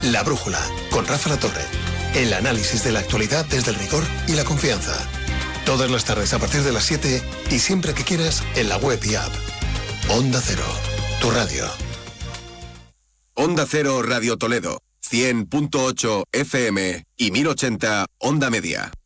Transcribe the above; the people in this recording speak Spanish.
La Brújula, con Rafa La Torre. El análisis de la actualidad desde el rigor y la confianza. Todas las tardes a partir de las 7 y siempre que quieras en la web y app. Onda Cero, tu radio. Onda Cero Radio Toledo, 100.8 FM y 1080 Onda Media.